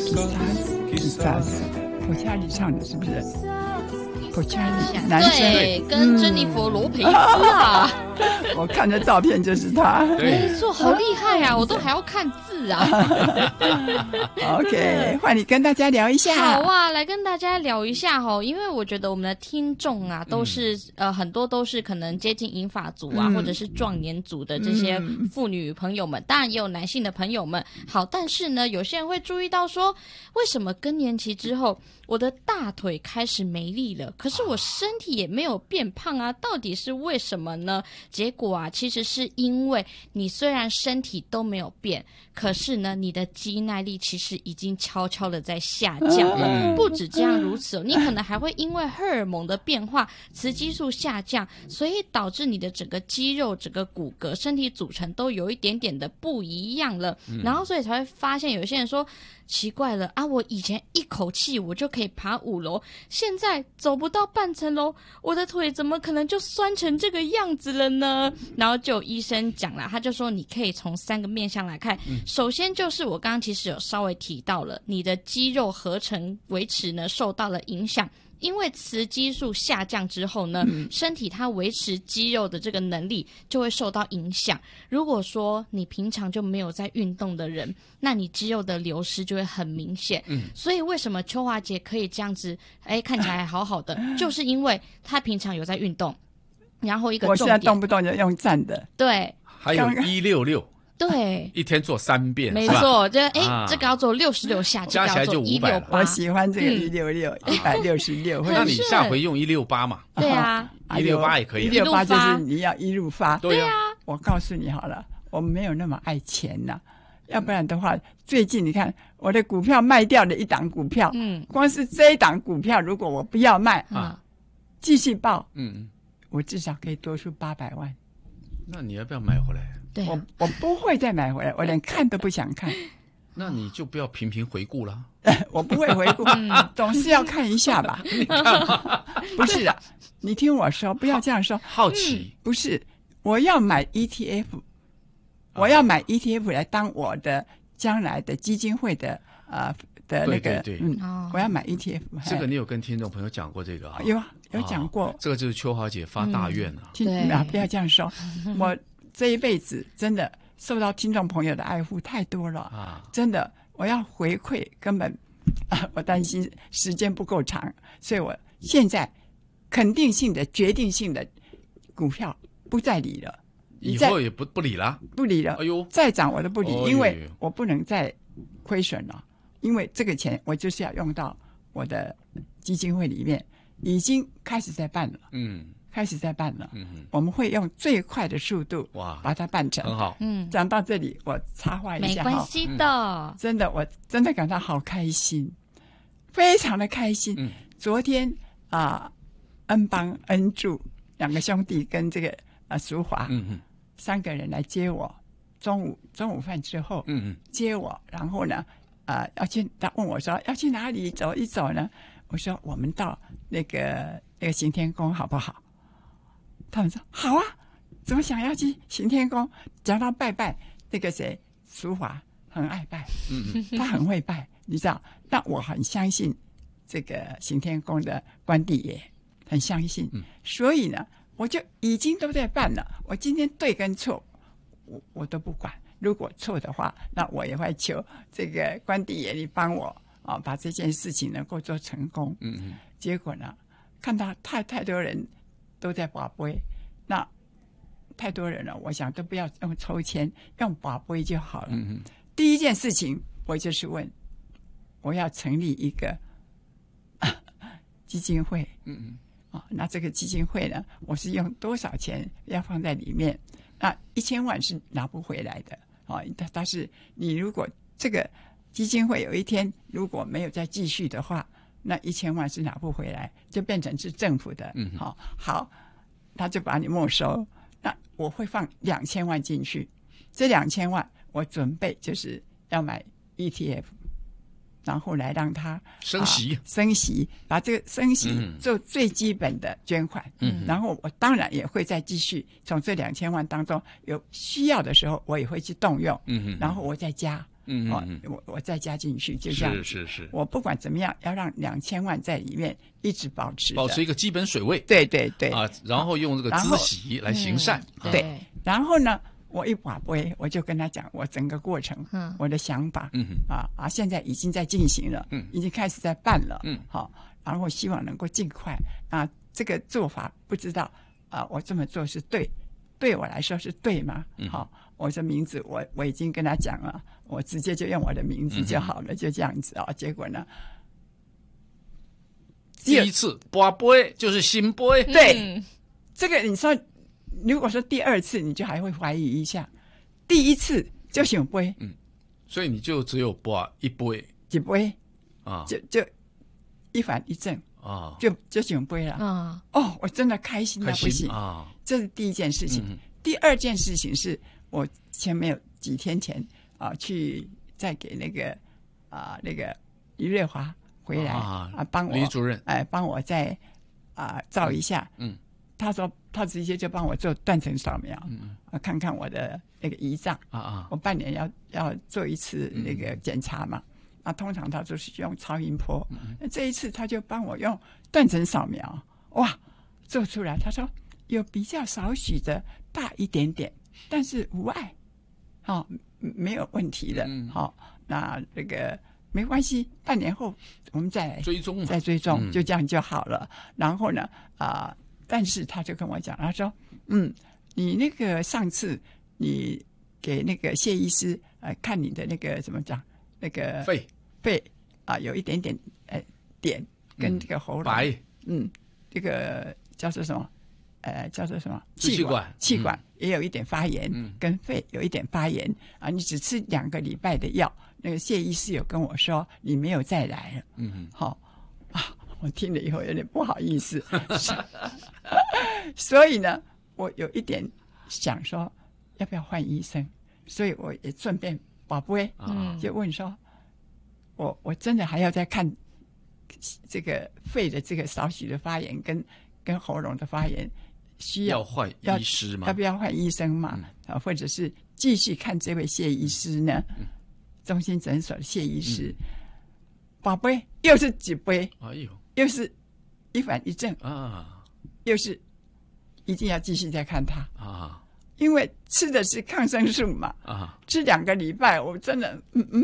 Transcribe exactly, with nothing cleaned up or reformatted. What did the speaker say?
普恰里唱的是不是？普恰里男生对，跟珍妮佛罗培兹啊， 我看的照片就是他。 没错，好厉害啊！我都还要看字啊。 OK， 换你跟大家聊一下。 好啊，来跟大家聊一下哈，因为我觉得我们的听众啊，都是、嗯、呃很多都是可能接近银发族啊、嗯，或者是壮年族的这些妇女朋友们，嗯、当然也有男性的朋友们。好，但是呢，有些人会注意到说，为什么更年期之后，我的大腿开始没力了，可是我身体也没有变胖啊，到底是为什么呢？结果啊，其实是因为你虽然身体都没有变，可是呢，你的肌耐力其实已经悄悄的在下降了。嗯、不止这样如此、哦，你可能还会因为荷尔蒙的变化，雌激素下降，所以导致你的整个肌肉、整个骨骼、身体组成都有一点点的不一样了。嗯、然后所以才会发现有些人说。奇怪了啊！我以前一口气我就可以爬五楼，现在走不到半层楼，我的腿怎么可能就酸成这个样子了呢？然后就有医生讲了，他就说你可以从三个面向来看。嗯、首先就是我刚刚其实有稍微提到了，你的肌肉合成维持呢受到了影响。因为雌激素下降之后呢、嗯，身体它维持肌肉的这个能力就会受到影响。如果说你平常就没有在运动的人，那你肌肉的流失就会很明显。嗯，所以为什么秋华姐可以这样子，哎，看起来还好好的，就是因为她平常有在运动。然后一个重点， 我现在动不动就用站的， 对， 还有一六六。 对， 一天做三遍， 没错，就哎、啊，这个要做六十六下， 加起来就五百。 我喜欢这个一六六，一百六十六。 那你下回用一六八嘛？ 对啊， 一六八也可以。 一六八就是你要一路发。 对啊， 我告诉你好了，我没有那么爱钱呐、啊，要不然的话，最近你看我的股票卖掉了一档股票，嗯，光是这一档股票，如果我不要卖啊，继续报，嗯，我至少可以多出八百万。 那你要不要买回来？ 对、啊， 我我不会再买回来，我连看都不想看。 那你就不要频频回顾了。 我不会回顾，总是要看一下吧。不是啊，你听我说，不要这样说。 好奇、 嗯、不是，我要买 E T F，、啊、我要买 E T F 来当我的将来的基金会的呃的那个， 对对对嗯、哦，我要买 E T F。 这个你有跟听众朋友讲过这个啊？ 有啊，有讲过、 哦。这个就是秋华姐发大愿了、啊。 嗯、啊，不要这样说，我。这一辈子真的受到听众朋友的爱护太多了啊！真的，我要回馈根本啊，我担心时间不够长，所以我现在肯定性的、决定性的股票不再理了， 以后也不不理了， 不理了。 哎呦， 再涨我都不理， 哎、 因为我不能再亏损了，因为这个钱我就是要用到我的基金会里面，已经开始在办了。嗯。开始在办了，嗯，我们会用最快的速度哇把它办成， 很好。 嗯， 讲到这里，我插话一下， 没关系的、嗯。 真的，我真的感到好开心，非常的开心。嗯、昨天啊，恩邦、恩助两个兄弟跟这个啊淑华，嗯嗯，三个人来接我，中午中午饭之后，嗯嗯，接我，然后呢，啊要去，他问我说要去哪里走一走呢？我说我们到那个那个行天宫好不好？他们说好啊，怎么想要去行天宫？讲到拜拜，那个谁，淑华很爱拜，嗯，他很会拜，你知道？那我很相信这个行天宫的关帝爷，很相信，嗯，所以呢，我就已经都在办了。我今天对跟错，我我都不管。如果错的话，那我也会求这个关帝爷你帮我啊，把这件事情能够做成功。嗯嗯。结果呢，看到太太多人。都在拔杯，那太多人了，我想都不要用抽签，用拔杯就好了。嗯、第一件事情，我就是问，我要成立一个、啊、基金会。嗯嗯，啊，那这个基金会呢，我是用多少钱要放在里面？那一千万是拿不回来的啊。但但是你如果这个基金会有一天如果没有再继续的话，那一千万是拿不回来，就变成是政府的。嗯，好，好，他就把你没收。那我会放两千万进去，这两千万我准备就是要买 E T F， 然后来让它升息、啊， 升息，把这个升息做最基本的捐款。嗯，然后我当然也会再继续从这两千万当中有需要的时候，我也会去动用。嗯，然后我再加。 嗯嗯嗯， 我我再加进去，就这样。 是是是， 我不管怎么样，要让两千万在里面一直保持保持一个基本水位。 对对对啊，然后用这个孳息来行善。 嗯、 对，然后呢，我一把杯，我就跟他讲我整个过程， 嗯， 我的想法， 嗯啊啊，现在已经在进行了， 嗯， 已经开始在办了， 嗯， 好，然后希望能够尽快啊，这个做法不知道啊，我这么做是对。对我来说是对吗？ 嗯、 好，我的名字我我已经跟他讲了，我直接就用我的名字就好了，嗯、就这样子啊。结果呢， 第一次拔杯就是新杯， 对， 嗯、 这个你说，如果说第二次，你就还会怀疑一下，第一次就想杯， 嗯，所以你就只有拔一杯， 一杯啊， 就就一反一正。 啊， 就就想杯了啊！ 哦，我真的开心到不行啊！ 这是第一件事情。 嗯、 第二件事情是我前面有几天前啊，去再给那个啊那个李瑞华回来啊，啊帮我李主任哎帮我再啊照一下。 嗯， 他说他直接就帮我做断层扫描， 嗯啊看看我的那个胰脏啊啊， 我半年要要做一次那个检查嘛。嗯那通常他就是用超音波， 嗯、 那这一次他就帮我用断层扫描，哇，做出来，他说有比较少许的大一点点，但是无碍，哦，没有问题的， 嗯、 好、哦，那这个没关系，半年后我们再来追踪， 再追踪， 嗯、 就这样就好了。然后呢，啊、呃，但是他就跟我讲，他说，嗯，你那个上次你给那个谢医师呃看你的那个怎么讲？那个肺肺啊，有一点点呃点跟这个喉咙白， 嗯，这个叫做什么？呃，叫做什么？ 气管， 气管也有一点发炎， 嗯， 跟肺有一点发炎啊。你只吃两个礼拜的药，那个谢医师有跟我说你没有再来了， 嗯， 好啊，我听了以后有点不好意思，所以呢，我有一点想说要不要换医生，所以我也顺便。宝贝， 嗯， 就问说，我我真的还要再看这个肺的这个少许的发炎跟跟喉咙的发炎，需要要换医师吗？ 要不要换医生嘛？嗯、啊，或者是继续看这位谢医师呢？嗯、中心诊所的谢医师，宝、嗯、贝又是几杯？ 哎呦， 又是一反一正啊， 又是一定要继续再看他啊。 因为吃的是抗生素嘛， 啊， 吃两个礼拜，我真的嗯嗯